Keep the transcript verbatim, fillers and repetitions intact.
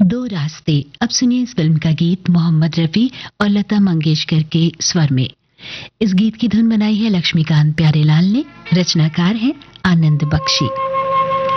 दो रास्ते। अब सुनिए इस फिल्म का गीत मोहम्मद रफी और लता मंगेशकर के स्वर में। इस गीत की धुन बनाई है लक्ष्मीकांत प्यारेलाल ने, रचनाकार हैं आनंद बख्शी।